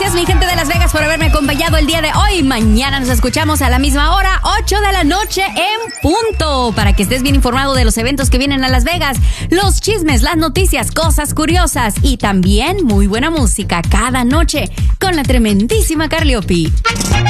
Gracias, mi gente de Las Vegas, por haberme acompañado el día de hoy. Mañana nos escuchamos a la misma hora, 8 de la noche en punto, para que estés bien informado de los eventos que vienen a Las Vegas, los chismes, las noticias, cosas curiosas y también muy buena música cada noche con la tremendísima Carliopi.